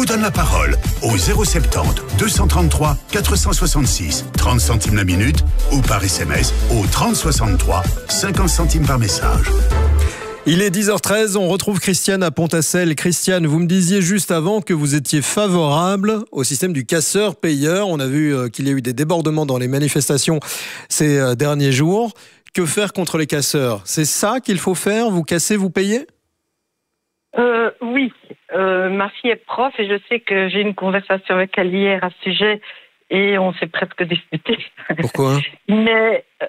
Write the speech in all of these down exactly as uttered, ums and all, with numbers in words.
vous donne la parole au zéro soixante-dix, deux cent trente-trois, quatre cent soixante-six, trente centimes la minute ou par S M S au trente soixante-trois, cinquante centimes par message. Il est dix heures treize, on retrouve Christiane à Pontassel. Christiane, vous me disiez juste avant que vous étiez favorable au système du casseur-payeur. On a vu qu'il y a eu des débordements dans les manifestations ces derniers jours. Que faire contre les casseurs? C'est ça qu'il faut faire? Vous cassez, vous payez? euh, Oui. Euh, ma fille est prof et je sais que j'ai eu une conversation avec elle hier à ce sujet et on s'est presque disputé. Pourquoi? Mais... Euh,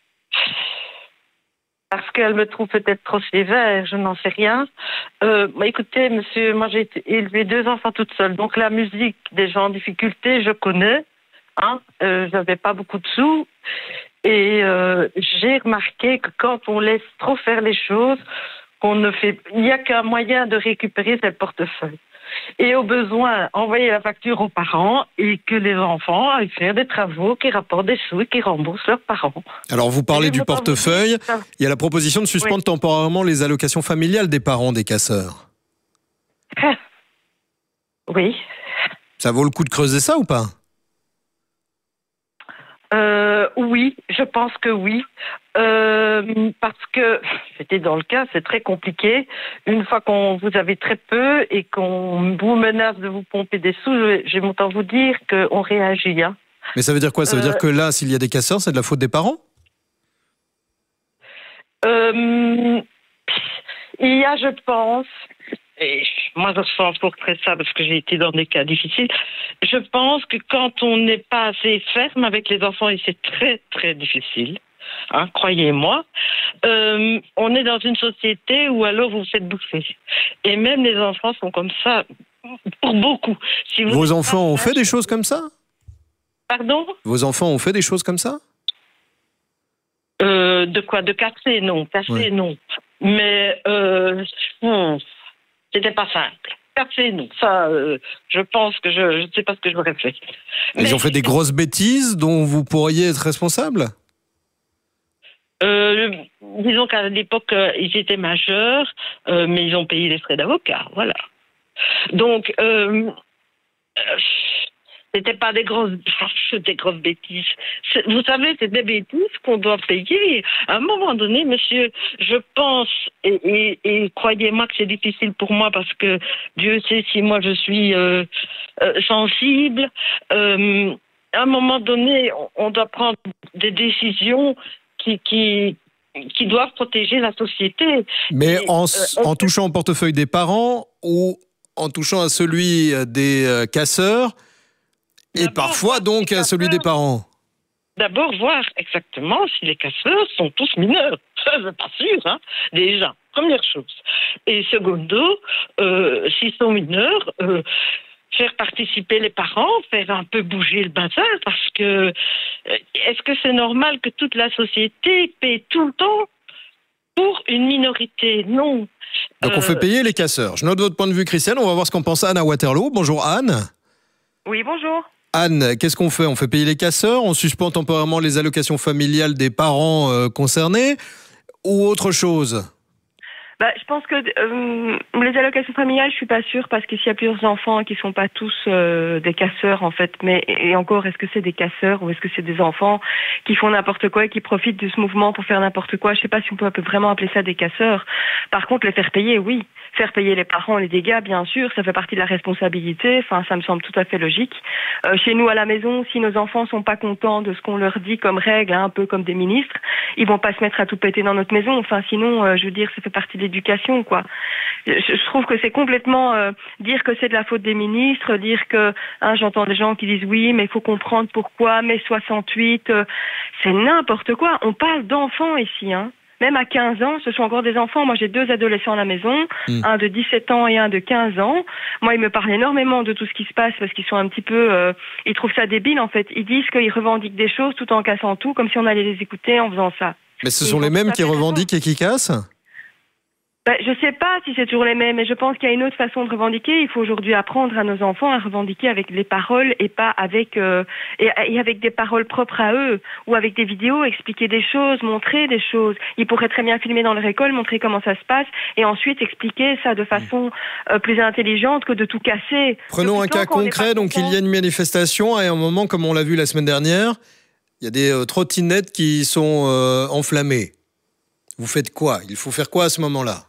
parce qu'elle me trouve peut-être trop sévère, je n'en sais rien. Euh, bah écoutez, monsieur, moi j'ai élevé deux enfants toute seule, donc la musique des gens en difficulté, je connais. Hein, euh, j'avais pas beaucoup de sous. Et euh, j'ai remarqué que quand on laisse trop faire les choses, qu'on ne fait, il n'y a qu'un moyen de récupérer ses portefeuilles. Et au besoin, envoyer la facture aux parents et que les enfants aillent faire des travaux qui rapportent des sous et qui remboursent leurs parents. Alors vous parlez du portefeuille, il y a la proposition de suspendre oui. temporairement les allocations familiales des parents des casseurs. Oui. Ça vaut le coup de creuser ça ou pas? Euh, oui, je pense que oui. Euh, parce que c'était dans le cas, c'est très compliqué. Une fois qu'on vous avez très peu et qu'on vous menace de vous pomper des sous, je, je vais autant vous dire qu'on réagit. Hein. Mais ça veut dire quoi? Ça veut euh, dire que là, s'il y a des casseurs, c'est de la faute des parents? euh, Il y a, je pense... Et moi, je sens pour très ça parce que j'ai été dans des cas difficiles. Je pense que quand on n'est pas assez ferme avec les enfants, et c'est très, très difficile, hein, croyez-moi, euh, on est dans une société où alors vous vous faites bouffer. Et même les enfants sont comme ça, pour beaucoup. Si vous Vos enfants ont fait des choses comme ça? Pardon? Vos enfants ont fait des choses comme ça? euh, De quoi? De casser, non. Casser, ouais. non. Mais... Euh, hmm, c'était pas simple. Casser, non. Ça, euh, je pense que je ne sais pas ce que j'aurais fait. Ils mais... ont fait des grosses bêtises dont vous pourriez être responsable? euh, Disons qu'à l'époque, euh, ils étaient majeurs, euh, mais ils ont payé les frais d'avocat, voilà. Donc, euh, euh, c'était pas des grosses, des grosses bêtises. C'est, vous savez, c'est des bêtises qu'on doit payer. À un moment donné, monsieur, je pense, et, et, et croyez-moi que c'est difficile pour moi parce que Dieu sait si moi je suis euh, euh, sensible. Euh, à un moment donné, on, on doit prendre des décisions qui, qui, qui doivent protéger la société. Mais et, en, euh, en touchant au portefeuille des parents ou en touchant à celui des euh, casseurs, et d'abord, parfois donc à celui des parents. D'abord voir exactement si les casseurs sont tous mineurs. Ça, c'est pas sûr, hein, déjà. Première chose. Et secondo, euh, s'ils sont mineurs, euh, faire participer les parents, faire un peu bouger le bazar, parce que euh, est-ce que c'est normal que toute la société paie tout le temps pour une minorité? Non. Donc on euh, fait payer les casseurs. Je note votre point de vue, Christiane. On va voir ce qu'en pense Anne à Waterloo. Bonjour Anne. Oui, bonjour. Anne, qu'est-ce qu'on fait? On fait payer les casseurs? On suspend temporairement les allocations familiales des parents euh, concernés? Ou autre chose? Bah, je pense que euh, les allocations familiales, je suis pas sûre parce que s'il y a plusieurs enfants qui sont pas tous euh, des casseurs en fait, mais et encore, est-ce que c'est des casseurs ou est-ce que c'est des enfants qui font n'importe quoi et qui profitent de ce mouvement pour faire n'importe quoi? Je sais pas si on peut vraiment appeler ça des casseurs. Par contre, les faire payer, oui. Faire payer les parents les dégâts, bien sûr, ça fait partie de la responsabilité. Enfin, ça me semble tout à fait logique. Euh, chez nous à la maison, si nos enfants sont pas contents de ce qu'on leur dit comme règle, hein, un peu comme des ministres, ils vont pas se mettre à tout péter dans notre maison. Enfin, sinon, euh, je veux dire, ça fait partie de l'éducation, quoi. Je, je trouve que c'est complètement euh, dire que c'est de la faute des ministres, dire que, hein, j'entends des gens qui disent oui, mais il faut comprendre pourquoi, mai soixante-huit, euh, c'est n'importe quoi. On parle d'enfants ici, hein. Même à quinze ans, ce sont encore des enfants. Moi, j'ai deux adolescents à la maison, mmh. un de dix-sept ans et un de quinze ans. Moi, ils me parlent énormément de tout ce qui se passe parce qu'ils sont un petit peu... Euh, ils trouvent ça débile, en fait. Ils disent qu'ils revendiquent des choses tout en cassant tout, comme si on allait les écouter en faisant ça. Mais ce sont les mêmes qui revendiquent et qui cassent ? Ben, je sais pas si c'est toujours les mêmes, mais je pense qu'il y a une autre façon de revendiquer. Il faut aujourd'hui apprendre à nos enfants à revendiquer avec les paroles et pas avec euh, et, et avec des paroles propres à eux ou avec des vidéos, expliquer des choses, montrer des choses. Ils pourraient très bien filmer dans leur école, montrer comment ça se passe et ensuite expliquer ça de façon euh, plus intelligente que de tout casser. Prenons un cas concret. Donc il y a une manifestation et à un moment, comme on l'a vu la semaine dernière, il y a des euh, trottinettes qui sont euh, enflammées. Vous faites quoi? Il faut faire quoi à ce moment-là?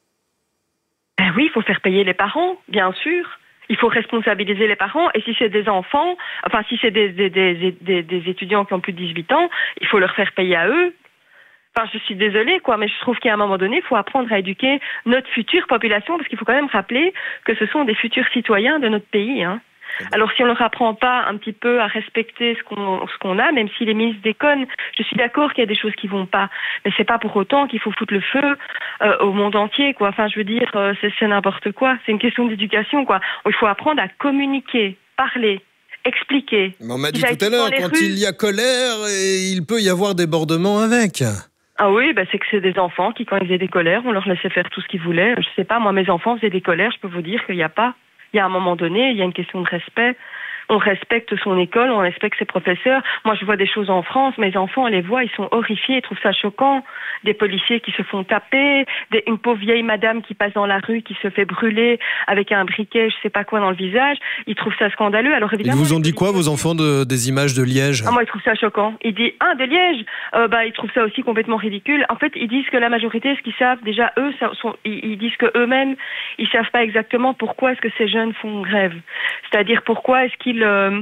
Ben oui, il faut faire payer les parents, bien sûr. Il faut responsabiliser les parents. Et si c'est des enfants, enfin si c'est des, des, des, des, des étudiants qui ont plus de dix-huit ans, il faut leur faire payer à eux. Enfin, je suis désolée, quoi, mais je trouve qu'à un moment donné, il faut apprendre à éduquer notre future population, parce qu'il faut quand même rappeler que ce sont des futurs citoyens de notre pays, hein. Alors si on ne leur apprend pas un petit peu à respecter ce qu'on ce qu'on a, même si les ministres déconnent, je suis d'accord qu'il y a des choses qui vont pas, mais c'est pas pour autant qu'il faut foutre le feu euh, au monde entier, quoi. Enfin, je veux dire, euh, c'est, c'est n'importe quoi. C'est une question d'éducation, quoi. Il faut apprendre à communiquer, parler, expliquer. Mais on m'a dit tout à l'heure, quand rues, il y a colère, il peut y avoir débordement avec. Ah oui, bah c'est que c'est des enfants qui, quand ils faisaient des colères, on leur laissait faire tout ce qu'ils voulaient. Je sais pas, moi, mes enfants faisaient des colères, je peux vous dire qu'il n'y a pas. Il y a un moment donné, il y a une question de respect. On respecte son école, on respecte ses professeurs. Moi, je vois des choses en France, mes enfants, on les voit, ils sont horrifiés, ils trouvent ça choquant. Des policiers qui se font taper, des, une pauvre vieille madame qui passe dans la rue, qui se fait brûler avec un briquet, je sais pas quoi, dans le visage. Ils trouvent ça scandaleux. Alors évidemment. Ils vous ont dit quoi, vos enfants, de, des images de Liège? Ah, moi, ils trouvent ça choquant. Ils disent, ah, de Liège, euh, bah, ils trouvent ça aussi complètement ridicule. En fait, ils disent que la majorité, ce qu'ils savent, déjà, eux, ça, sont, ils, ils disent que eux-mêmes, ils savent pas exactement pourquoi est-ce que ces jeunes font grève. C'est-à-dire pourquoi est-ce qu'ils Euh,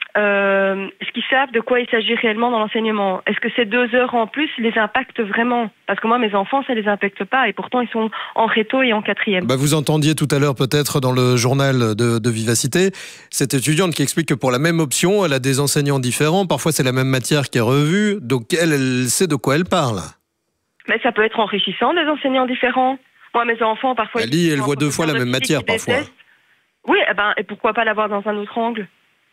euh, est-ce qu'ils savent de quoi il s'agit réellement dans l'enseignement? Est-ce que ces deux heures en plus les impactent vraiment? Parce que moi, mes enfants, ça les impacte pas et pourtant, ils sont en réto et en quatrième. Bah vous entendiez tout à l'heure peut-être dans le journal de, de Vivacité cette étudiante qui explique que pour la même option, elle a des enseignants différents. Parfois, c'est la même matière qui est revue. Donc, elle, elle sait de quoi elle parle. Mais ça peut être enrichissant, des enseignants différents. Moi, mes enfants, parfois... Elle lit, elle voit deux fois la même matière, parfois. Détestent. Oui, eh ben, et pourquoi pas l'avoir dans un autre angle?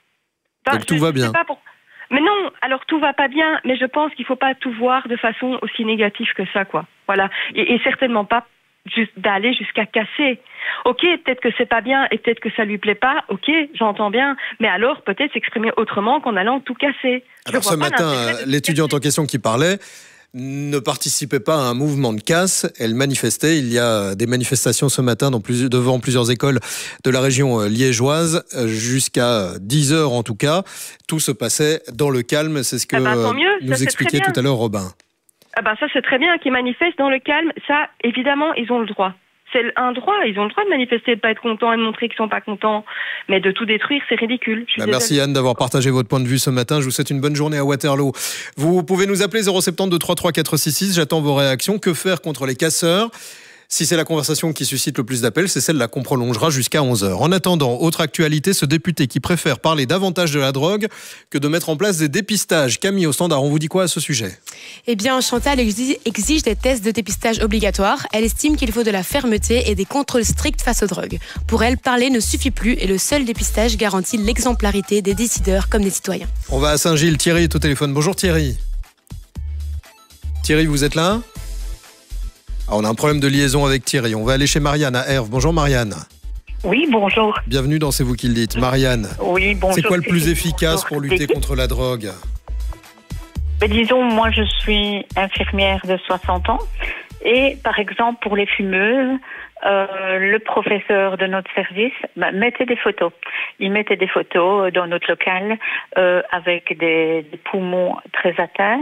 Donc tout va bien. Pour... Mais non, alors tout va pas bien, mais je pense qu'il faut pas tout voir de façon aussi négative que ça, quoi. Voilà. Et, et certainement pas juste d'aller jusqu'à casser. Ok, peut-être que c'est pas bien et peut-être que ça lui plaît pas. Ok, j'entends bien. Mais alors peut-être s'exprimer autrement qu'en allant tout casser. Alors ce matin, l'étudiante en question qui parlait ne participait pas à un mouvement de casse, elle manifestait. Il y a des manifestations ce matin dans plus, devant plusieurs écoles de la région liégeoise, jusqu'à dix heures en tout cas. Tout se passait dans le calme, c'est ce que ah ben, nous ça, expliquait tout à l'heure Robin. Ah ben, ça c'est très bien, qu'ils manifestent dans le calme, ça évidemment ils ont le droit. C'est un droit, ils ont le droit de manifester, de ne pas être contents et de montrer qu'ils ne sont pas contents. Mais de tout détruire, c'est ridicule. Bah merci Anne d'avoir partagé votre point de vue ce matin. Je vous souhaite une bonne journée à Waterloo. Vous pouvez nous appeler zéro sept deux trois trois quatre six six. J'attends vos réactions. Que faire contre les casseurs? Si c'est la conversation qui suscite le plus d'appels, c'est celle-là qu'on prolongera jusqu'à onze heures. En attendant, autre actualité, ce député qui préfère parler davantage de la drogue que de mettre en place des dépistages. Camille, au standard, on vous dit quoi à ce sujet? Eh bien, Chantal exige des tests de dépistage obligatoires. Elle estime qu'il faut de la fermeté et des contrôles stricts face aux drogues. Pour elle, parler ne suffit plus et le seul dépistage garantit l'exemplarité des décideurs comme des citoyens. On va à Saint-Gilles. Thierry est au téléphone. Bonjour Thierry. Thierry, vous êtes là? Ah, on a un problème de liaison avec Thierry. On va aller chez Marianne à Herve. Bonjour Marianne. Oui, bonjour. Bienvenue dans C'est vous qui le dites. Marianne, oui, bonjour. C'est quoi le plus efficace pour lutter contre la drogue? Mais disons, moi je suis infirmière de soixante ans et par exemple pour les fumeuses, euh, le professeur de notre service bah, mettait des photos. Il mettait des photos dans notre local euh, avec des, des poumons très atteints.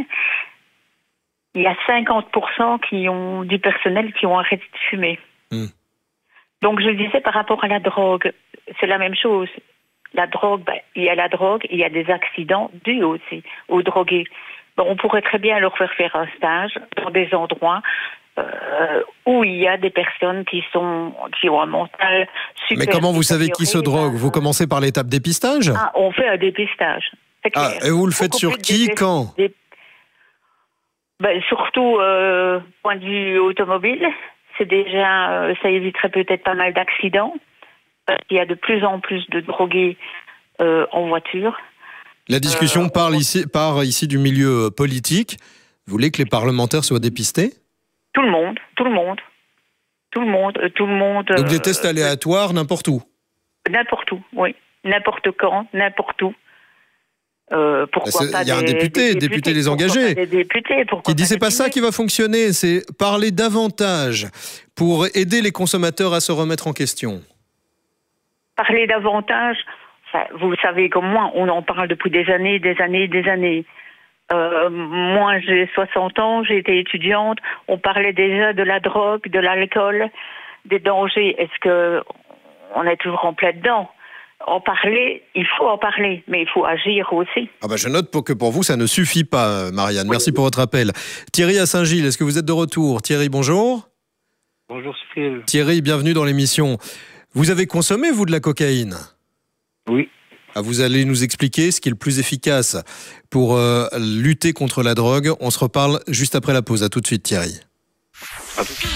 Il y a cinquante pour cent qui ont, du personnel qui ont arrêté de fumer. Mmh. Donc je disais par rapport à la drogue, c'est la même chose. La drogue, ben, il y a la drogue, il y a des accidents dus aussi aux drogués. Bon, on pourrait très bien leur faire faire un stage dans des endroits euh, où il y a des personnes qui sont qui ont un mental super. Mais comment vous savez qui se drogue? Vous commencez par l'étape dépistage? Ah, on fait un dépistage. Ah, et vous le faites sur qui, quand? Des... Ben, surtout, euh, point de vue automobile, c'est déjà, euh, ça éviterait peut-être pas mal d'accidents, parce qu'il y a de plus en plus de drogués euh, en voiture. La discussion euh, part, on... ici, part ici du milieu politique. Vous voulez que les parlementaires soient dépistés? Tout le monde, tout le monde. tout le monde, euh, tout le monde. Donc des euh, tests aléatoires n'importe où. N'importe où, oui, n'importe quand, n'importe où. Euh, pourquoi C'est- pas il y a un des, député, des député les pourquoi engagés, pas des députés, pourquoi qui dit pas c'est des pas ça dîners. qui va fonctionner, c'est parler davantage pour aider les consommateurs à se remettre en question. Parler davantage, enfin, vous savez comme moi, on en parle depuis des années, des années, des années. Euh, moi, j'ai soixante ans, j'ai été étudiante, on parlait déjà de la drogue, de l'alcool, des dangers. Est-ce que on est toujours en plein dedans? En parler, il faut en parler, mais il faut agir aussi. Ah bah je note pour que pour vous ça ne suffit pas, Marianne. Merci pour votre appel. Thierry à Saint-Gilles, est-ce que vous êtes de retour? Thierry, bonjour. Bonjour Cyril. Thierry, bienvenue dans l'émission. Vous avez consommé, vous, de la cocaïne? Oui. Ah, vous allez nous expliquer ce qui est le plus efficace pour euh, lutter contre la drogue. On se reparle juste après la pause. À tout de suite, Thierry. À tout.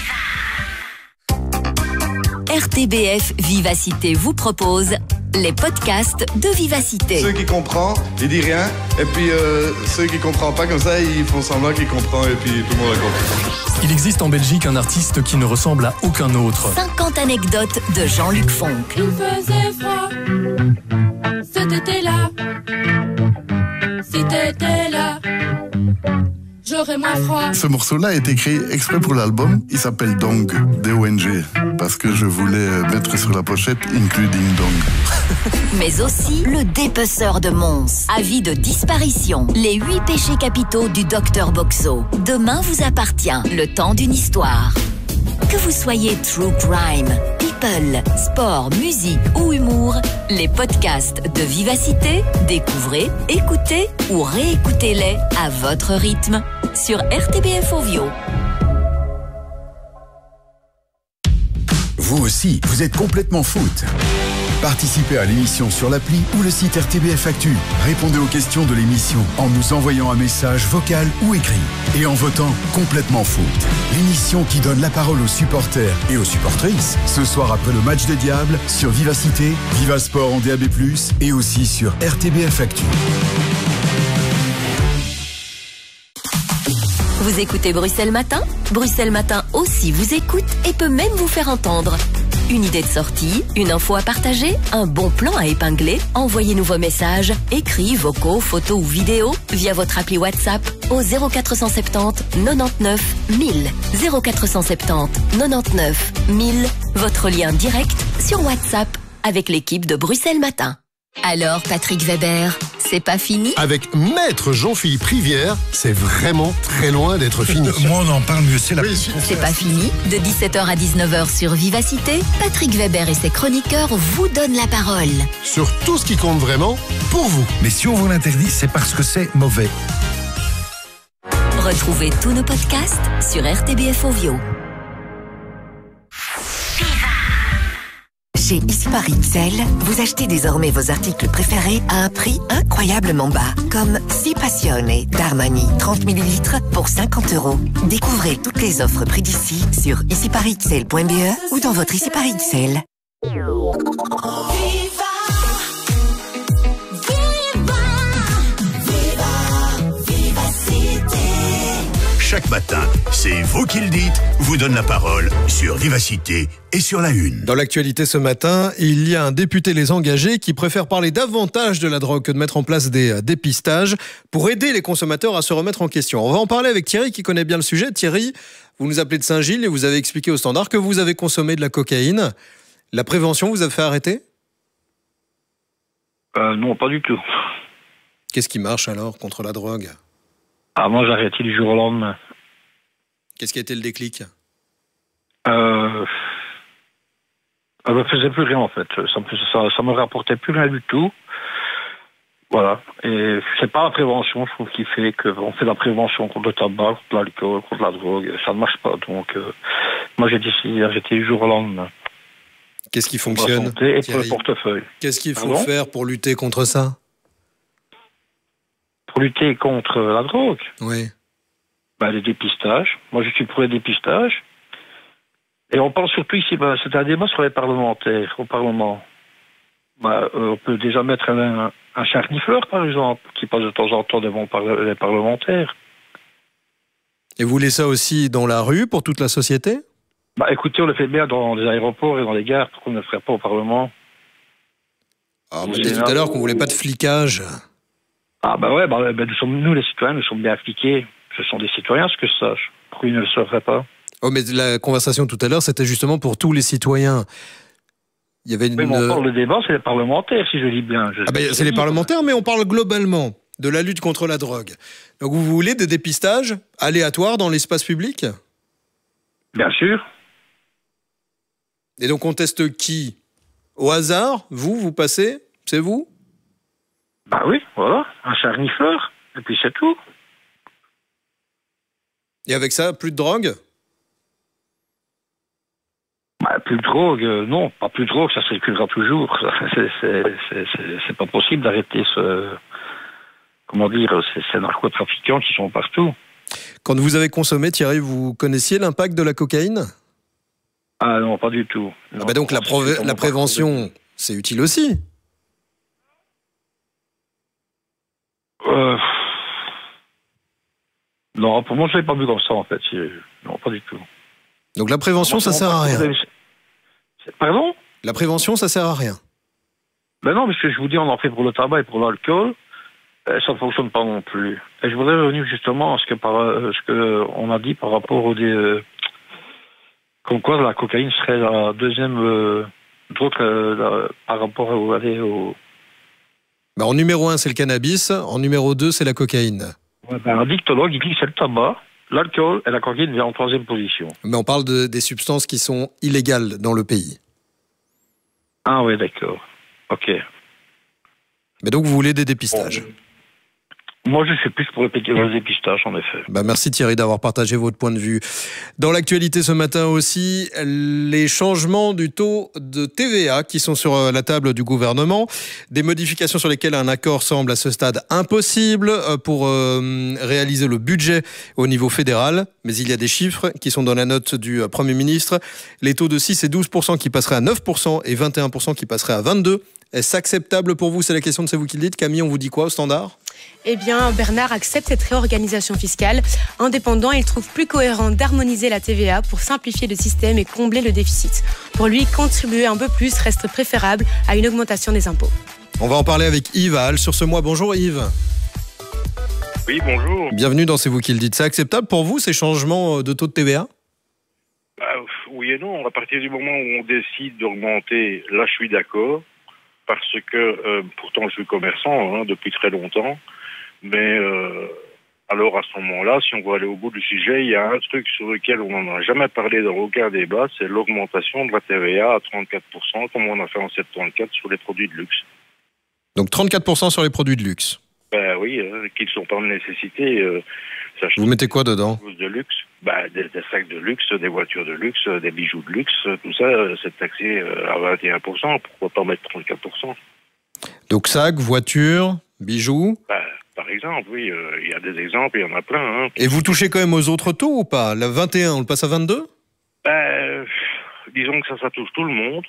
R T B F Vivacité vous propose les podcasts de Vivacité. Ceux qui comprennent, ils disent rien. Et puis euh, ceux qui ne comprennent pas comme ça, ils font semblant qu'ils comprennent et puis tout le monde a compris. Il existe en Belgique un artiste qui ne ressemble à aucun autre. cinquante anecdotes de Jean-Luc Fonck. Il faisait froid cet été-là. Si t'étais là, j'aurais moins froid. Ce morceau-là a été créé exprès pour l'album. Il s'appelle Dong, D O N G, parce que je voulais mettre sur la pochette Including Dong. Mais aussi le dépeceur de Mons. Avis de disparition. Les huit péchés capitaux du docteur Boxo. Demain vous appartient. Le temps d'une histoire. Que vous soyez true crime, people, sport, musique ou humour, les podcasts de Vivacité, découvrez, écoutez ou réécoutez-les à votre rythme sur R T B F Ovio. Vous aussi, vous êtes complètement foot. Participez à l'émission sur l'appli ou le site R T B F Actu. Répondez aux questions de l'émission en nous envoyant un message vocal ou écrit. Et en votant complètement foot. L'émission qui donne la parole aux supporters et aux supportrices. Ce soir après le match des Diables, sur Vivacité, Vivasport en D A B plus, et aussi sur R T B F Actu. Vous écoutez Bruxelles Matin? Bruxelles Matin aussi vous écoute et peut même vous faire entendre. Une idée de sortie, une info à partager, un bon plan à épingler? Envoyez-nous vos messages, écrits, vocaux, photos ou vidéos via votre appli WhatsApp au zéro quatre cent soixante-dix quatre-vingt-dix-neuf mille. zéro quatre cent soixante-dix quatre-vingt-dix-neuf mille, votre lien direct sur WhatsApp avec l'équipe de Bruxelles Matin. Alors, Patrick Weber, c'est pas fini? Avec Maître Jean-Philippe Rivière, c'est vraiment très loin d'être fini. Moi, on en parle mieux, c'est la... Oui, c'est pas fini. De dix-sept heures à dix-neuf heures sur Vivacité, Patrick Weber et ses chroniqueurs vous donnent la parole. Sur tout ce qui compte vraiment, pour vous. Mais si on vous l'interdit, c'est parce que c'est mauvais. Retrouvez tous nos podcasts sur R T B F Ovio. Chez Ici Paris X L, vous achetez désormais vos articles préférés à un prix incroyablement bas, comme Si Passione d'Armani trente millilitres pour cinquante euros. Découvrez toutes les offres prix d'ici sur ici paris x l point b e ou dans votre Ici Paris X L. Chaque matin, c'est vous qui le dites, vous donne la parole sur Vivacité et sur la Une. Dans l'actualité ce matin, il y a un député Les Engagés qui préfère parler davantage de la drogue que de mettre en place des dépistages pour aider les consommateurs à se remettre en question. On va en parler avec Thierry qui connaît bien le sujet. Thierry, vous nous appelez de Saint-Gilles et vous avez expliqué au Standard que vous avez consommé de la cocaïne. La prévention vous a fait arrêter ? euh, Non, pas du tout. Qu'est-ce qui marche alors contre la drogue ? Ah, moi, j'ai arrêté du jour au lendemain. Qu'est-ce qui a été le déclic ? euh... Ça me faisait plus rien, en fait. Ça me, ça, ça me rapportait plus rien du tout. Voilà. Et c'est pas la prévention, je trouve, qui fait qu'on fait la prévention contre le tabac, contre l'alcool, contre la drogue. Ça ne marche pas. Donc, euh, moi, j'ai décidé d'arrêter du jour au lendemain. Qu'est-ce qui fonctionne pour la santé et pour le portefeuille. Qu'est-ce qu'il faut Pardon faire pour lutter contre ça ? Pour lutter contre la drogue, oui. Ben, les dépistages. Moi, je suis pour les dépistages. Et on parle surtout ici, ben, c'est un débat sur les parlementaires, au Parlement. Ben, euh, on peut déjà mettre un, un charnifleur, par exemple, qui passe de temps en temps devant les parlementaires. Et vous voulez ça aussi dans la rue, pour toute la société ? Bah écoutez, on le fait bien dans les aéroports et dans les gares, pourquoi on ne le ferait pas au Parlement? Ah, on m'a dit tout à l'heure qu'on voulait pas de flicage. Ah bah ouais, bah, bah, nous, sommes, nous les citoyens, nous sommes bien appliqués. Ce sont des citoyens, ce que je sache. Pourquoi ils ne le seraient pas? Oh, mais la conversation tout à l'heure, c'était justement pour tous les citoyens. Il y avait une... Oui, mais on parle de débat, c'est les parlementaires, si je dis bien. Je ah ben, c'est les parlementaires, mais on parle globalement de la lutte contre la drogue. Donc vous voulez des dépistages aléatoires dans l'espace public? Bien sûr. Et donc on teste qui? Au hasard? Vous, vous passez? C'est vous? Bah oui, voilà, un charnifleur, et puis c'est tout. Et avec ça, plus de drogue? Bah, plus de drogue, euh, non, pas plus de drogue, ça circulera toujours. C'est, c'est, c'est, c'est, c'est pas possible d'arrêter ce... Comment dire, ces, ces narcotrafiquants qui sont partout. Quand vous avez consommé, Thierry, vous connaissiez l'impact de la cocaïne? Ah non, pas du tout. Non, ah bah donc la, prov- la prévention, c'est utile aussi. Euh... Non, pour moi, je l'ai pas vu comme ça, en fait. Non, pas du tout. Donc la prévention, moi, ça sert à rien. Pardon? La prévention, ça sert à rien. Ben non, parce que je vous dis, on en fait pour le tabac et pour l'alcool, euh, ça ne fonctionne pas non plus. Et je voudrais revenir justement à ce que par, euh, ce que on a dit par rapport au euh, comme quoi la cocaïne serait la deuxième euh, drogue euh, la, par rapport au, allez, au... Ben, en numéro un, c'est le cannabis. En numéro deux, c'est la cocaïne. Ouais, ben, un dictologue, il dit que c'est le tabac. L'alcool et la cocaïne viennent en troisième position. Mais on parle de, des substances qui sont illégales dans le pays. Ah oui, d'accord. Ok. Mais donc vous voulez des dépistages? Bon. Moi, je suis plus pour le dépistage, en effet. Bah merci Thierry d'avoir partagé votre point de vue. Dans l'actualité ce matin aussi, les changements du taux de T V A qui sont sur la table du gouvernement. Des modifications sur lesquelles un accord semble à ce stade impossible pour euh, réaliser le budget au niveau fédéral. Mais il y a des chiffres qui sont dans la note du Premier ministre. Les taux de six et douze pour cent qui passeraient à neuf pour cent et vingt et un pour cent qui passeraient à vingt-deux pour cent. Est-ce acceptable pour vous? C'est la question de C'est vous qui le dites. Camille, on vous dit quoi au standard? Eh bien, Bernard accepte cette réorganisation fiscale. Indépendant, il trouve plus cohérent d'harmoniser la T V A pour simplifier le système et combler le déficit. Pour lui, contribuer un peu plus reste préférable à une augmentation des impôts. On va en parler avec Yves à Halle sur ce mois. Bonjour Yves. Oui, bonjour. Bienvenue dans C'est vous qui le dites. C'est acceptable pour vous ces changements de taux de T V A? Bah, oui et non. À partir du moment où on décide d'augmenter, là je suis d'accord. Parce que, euh, pourtant, je suis commerçant hein, depuis très longtemps. Mais euh, alors, à ce moment-là, si on veut aller au bout du sujet, il y a un truc sur lequel on n'en a jamais parlé dans aucun débat, c'est l'augmentation de la T V A à trente-quatre pour cent, comme on a fait en soixante-quatorze sur les produits de luxe. Donc trente-quatre pour cent sur les produits de luxe? Ben oui, euh, qui ne sont pas de nécessité. Euh, Vous mettez quoi dedans? De luxe, ben, des, des sacs de luxe, des voitures de luxe, des bijoux de luxe, tout ça, c'est taxé à vingt et un pour cent. Pourquoi pas mettre trente-quatre pour cent? Donc sacs, voitures, bijoux? Ben, par exemple, oui, il euh, y a des exemples, il y en a plein. Hein. Et vous touchez quand même aux autres taux ou pas? La vingt et un, on le passe à vingt-deux? Ben, disons que ça, ça touche tout le monde.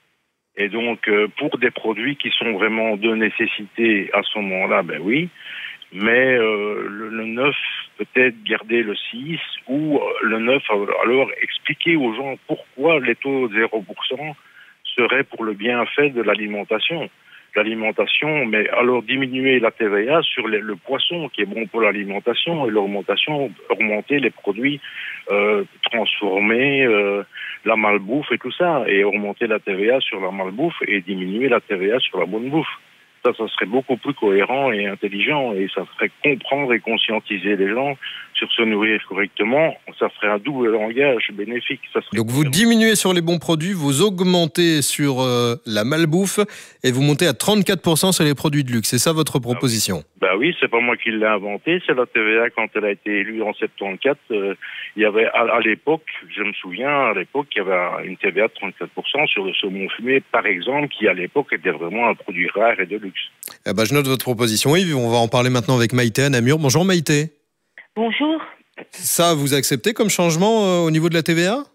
Et donc, euh, pour des produits qui sont vraiment de nécessité à ce moment-là, ben oui. Mais euh, le, le neuf, peut-être garder le six, ou euh, le neuf, alors expliquer aux gens pourquoi les taux de zéro pour cent seraient pour le bienfait de l'alimentation. L'alimentation, mais alors diminuer la T V A sur les, le poisson qui est bon pour l'alimentation et l'augmentation, augmenter les produits euh, transformés, euh, la malbouffe et tout ça, et augmenter la T V A sur la malbouffe et diminuer la T V A sur la bonne bouffe. Ça, ça serait beaucoup plus cohérent et intelligent et ça ferait comprendre et conscientiser les gens sur se nourrir correctement. Ça ferait un double langage bénéfique. Ça serait Donc vous diminuez sur les bons produits, vous augmentez sur euh, la malbouffe et vous montez à trente-quatre pour cent sur les produits de luxe. C'est ça votre proposition? Bah oui, c'est pas moi qui l'ai inventé. C'est la T V A quand elle a été élue en soixante-quatorze. Euh, il y avait à, à l'époque, je me souviens, à l'époque, il y avait une T V A de trente-quatre pour cent sur le saumon fumé, par exemple, qui à l'époque était vraiment un produit rare et de luxe. Eh ben, je note votre proposition, Yves. On va en parler maintenant avec Maïté à Namur. Bonjour Maïté. Bonjour. Ça, vous acceptez comme changement euh, au niveau de la T V A?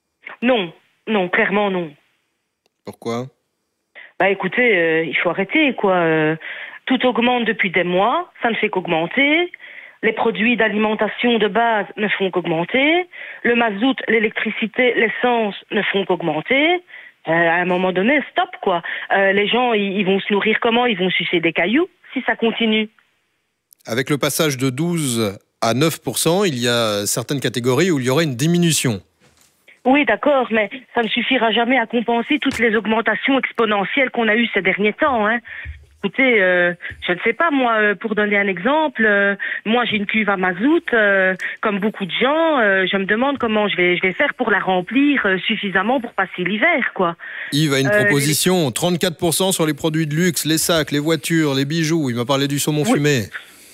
Non, non, clairement non. Pourquoi? Bah écoutez, euh, il faut arrêter quoi. Euh, tout augmente depuis des mois, ça ne fait qu'augmenter. Les produits d'alimentation de base ne font qu'augmenter. Le mazout, l'électricité, l'essence ne font qu'augmenter. Euh, à un moment donné, stop, quoi. Euh, les gens, ils, ils vont se nourrir comment? Ils vont sucer des cailloux si ça continue. Avec le passage de douze à neuf pour cent, il y a certaines catégories où il y aurait une diminution. Oui, d'accord, mais ça ne suffira jamais à compenser toutes les augmentations exponentielles qu'on a eues ces derniers temps, hein. Écoutez, euh, je ne sais pas, moi, euh, pour donner un exemple, euh, moi j'ai une cuve à mazout, euh, comme beaucoup de gens, euh, je me demande comment je vais, je vais faire pour la remplir euh, suffisamment pour passer l'hiver, quoi. Yves a une Euh, proposition, trente-quatre pour cent sur les produits de luxe, les sacs, les voitures, les bijoux, il m'a parlé du saumon Oui. fumé.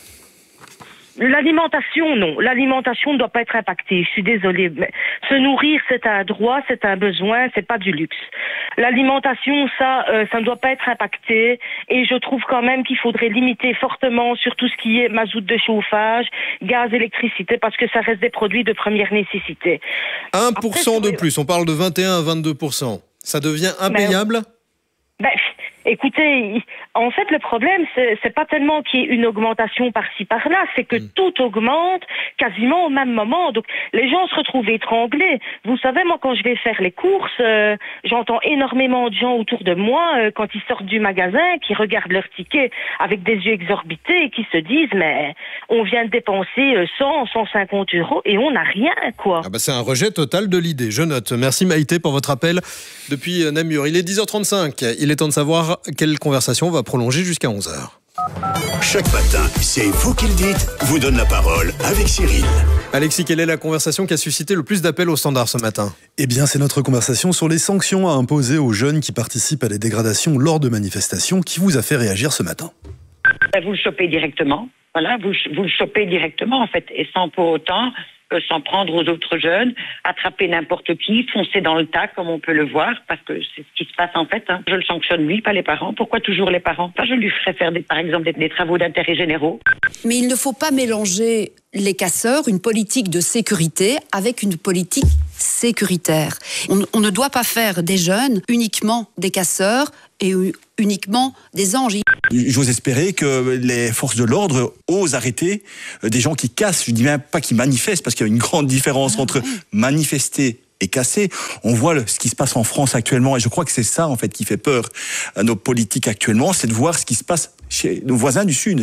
L'alimentation, non. L'alimentation ne doit pas être impactée. Je suis désolée. Mais se nourrir, c'est un droit, c'est un besoin, c'est pas du luxe. L'alimentation, ça, euh, ça ne doit pas être impacté. Et je trouve quand même qu'il faudrait limiter fortement sur tout ce qui est mazout de chauffage, gaz, électricité, parce que ça reste des produits de première nécessité. un pour cent Après, de plus, on parle de vingt et un à vingt-deux pour cent. Ça devient impayable? Ben, écoutez, en fait, le problème, c'est, c'est pas tellement qu'il y ait une augmentation par-ci, par-là, c'est que mmh. tout augmente quasiment au même moment. Donc, les gens se retrouvent étranglés. Vous savez, moi, quand je vais faire les courses, euh, j'entends énormément de gens autour de moi, euh, quand ils sortent du magasin, qui regardent leur ticket avec des yeux exorbités et qui se disent, mais on vient de dépenser cent, cent cinquante euros et on n'a rien, quoi. Ah bah c'est un rejet total de l'idée, je note. Merci Maïté pour votre appel depuis Namur. Il est dix heures trente-cinq, il est temps de savoir quelle conversation va prolonger jusqu'à onze heures. Chaque matin, c'est vous qui le dites, vous donne la parole avec Cyril. Alexis, quelle est la conversation qui a suscité le plus d'appels au standard ce matin? Eh bien, c'est notre conversation sur les sanctions à imposer aux jeunes qui participent à des dégradations lors de manifestations qui vous a fait réagir ce matin. Vous le chopez directement, voilà, vous, vous le chopez directement en fait, et sans pour autant euh, s'en prendre aux autres jeunes, attraper n'importe qui, foncer dans le tas comme on peut le voir, parce que c'est ce qui se passe en fait. Hein. Je le sanctionne lui, pas les parents. Pourquoi toujours les parents? Enfin, je lui ferais faire des, par exemple des, des travaux d'intérêt généraux. Mais il ne faut pas mélanger les casseurs, une politique de sécurité, avec une politique sécuritaire. On, on ne doit pas faire des jeunes uniquement des casseurs et uniquement des anges. J'ose espérer que les forces de l'ordre osent arrêter des gens qui cassent. Je ne dis même pas qu'ils manifestent, parce qu'il y a une grande différence ah, entre ouais. manifester et casser. On voit le, ce qui se passe en France actuellement, et je crois que c'est ça en fait qui fait peur à nos politiques actuellement, c'est de voir ce qui se passe chez nos voisins du Sud.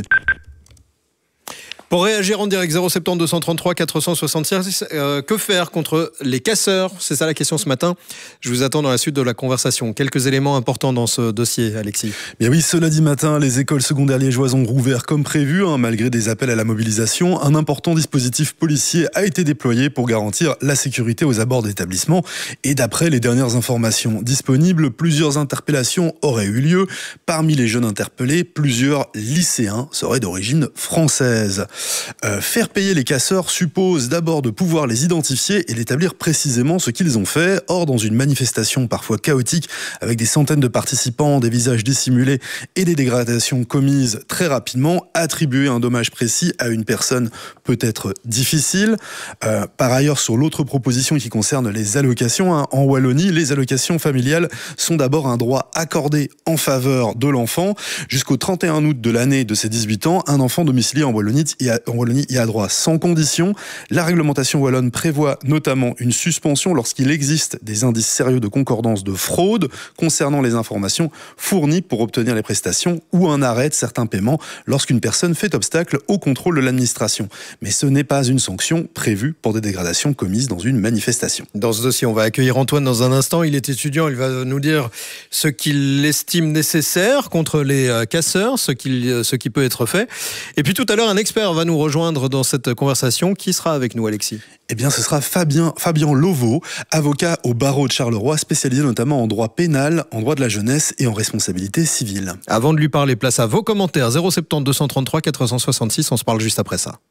Pour réagir en direct, zéro sept deux trois trois quatre cent soixante-six, euh, que faire contre les casseurs? C'est ça la question ce matin. Je vous attends dans la suite de la conversation. Quelques éléments importants dans ce dossier, Alexis. Bien oui, ce lundi matin, les écoles secondaires liégeoises ont rouvert comme prévu, hein, malgré des appels à la mobilisation. Un important dispositif policier a été déployé pour garantir la sécurité aux abords d'établissements. Et d'après les dernières informations disponibles, plusieurs interpellations auraient eu lieu. Parmi les jeunes interpellés, plusieurs lycéens seraient d'origine française. Euh, faire payer les casseurs suppose d'abord de pouvoir les identifier et d'établir précisément ce qu'ils ont fait. Or, dans une manifestation parfois chaotique, avec des centaines de participants, des visages dissimulés et des dégradations commises très rapidement, attribuer un dommage précis à une personne peut être difficile. Euh, par ailleurs, sur l'autre proposition qui concerne les allocations, hein, en Wallonie, les allocations familiales sont d'abord un droit accordé en faveur de l'enfant. Jusqu'au trente et un août de l'année de ses dix-huit ans, un enfant domicilié en Wallonie y a En Wallonie, y a droit sans condition. La réglementation wallonne prévoit notamment une suspension lorsqu'il existe des indices sérieux de concordance de fraude concernant les informations fournies pour obtenir les prestations, ou un arrêt de certains paiements lorsqu'une personne fait obstacle au contrôle de l'administration. Mais ce n'est pas une sanction prévue pour des dégradations commises dans une manifestation. Dans ce dossier, on va accueillir Antoine dans un instant. Il est étudiant, il va nous dire ce qu'il estime nécessaire contre les casseurs, ce, qu'il, ce qui peut être fait. Et puis tout à l'heure, un expert va nous rejoindre dans cette conversation. Qui sera avec nous, Alexis? Eh bien, ce sera Fabien, Fabien Lauveau, avocat au barreau de Charleroi, spécialisé notamment en droit pénal, en droit de la jeunesse et en responsabilité civile. Avant de lui parler, place à vos commentaires. zéro sept deux trois trois quatre cent soixante-six, on se parle juste après ça.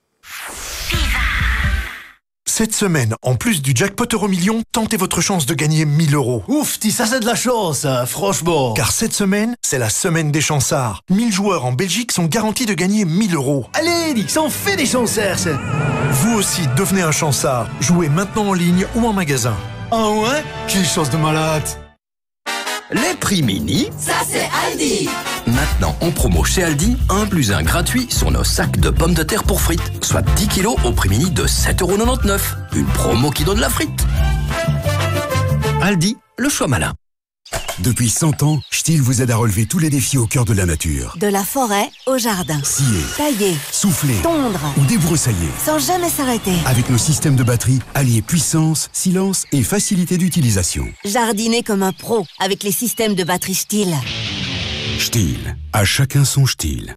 Cette semaine, en plus du jackpot euro million, tentez votre chance de gagner mille euros. Ouf, dis ça c'est de la chance, hein, franchement. Car cette semaine, c'est la semaine des chansards. mille joueurs en Belgique sont garantis de gagner mille euros. Allez, dis, ça en fait des chansards, ça. Vous aussi, devenez un chansard. Jouez maintenant en ligne ou en magasin. Ah ouais? Quelle chance de malade. Les prix mini, ça c'est Aldi. Maintenant en promo chez Aldi, un plus un gratuit sur nos sacs de pommes de terre pour frites, soit dix kilos au prix mini de sept euros quatre-vingt-dix-neuf. Une promo qui donne la frite. Aldi, le choix malin. Depuis cent ans, Stihl vous aide à relever tous les défis au cœur de la nature. De la forêt au jardin. Scier, tailler, souffler, tondre ou débroussailler. Sans jamais s'arrêter. Avec nos systèmes de batterie, alliés puissance, silence et facilité d'utilisation. Jardiner comme un pro avec les systèmes de batterie Stihl. Stihl, à chacun son Stihl.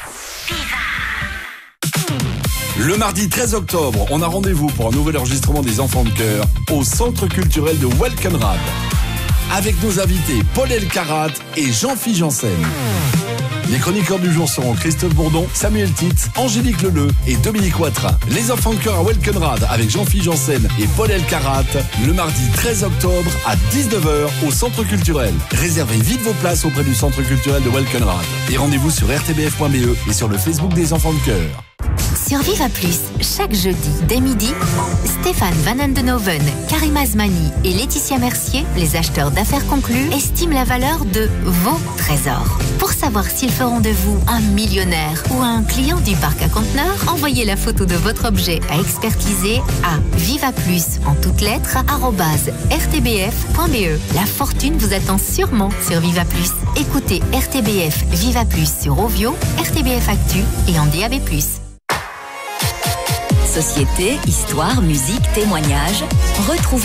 Le mardi treize octobre, on a rendez-vous pour un nouvel enregistrement des Enfants de Cœur au Centre culturel de Welkenrad. Avec nos invités Paul Elkarat et Jean-Philippe Janssen. Les chroniqueurs du jour seront Christophe Bourdon, Samuel Titz, Angélique Leleu et Dominique Ouattara. Les Enfants de Cœur à Welkenrad avec Jean-Philippe Janssen et Paul Elkarat le mardi treize octobre à dix-neuf heures au Centre culturel. Réservez vite vos places auprès du Centre culturel de Welkenrad. Et rendez-vous sur r t b f point b e et sur le Facebook des Enfants de Cœur. Sur Viva Plus, chaque jeudi, dès midi, Stéphane Van Andenhoven, Karim Azmani et Laetitia Mercier, les acheteurs d'affaires conclus, estiment la valeur de vos trésors. Pour savoir s'ils feront de vous un millionnaire ou un client du parc à conteneurs, envoyez la photo de votre objet à expertiser à vivaplus en toutes lettres arobase r t b f point b e. La fortune vous attend sûrement sur Viva Plus. Écoutez R T B F Viva Plus sur Ovio, R T B F Actu et en D A B plus. Société, histoire, musique, témoignages. Retrouvez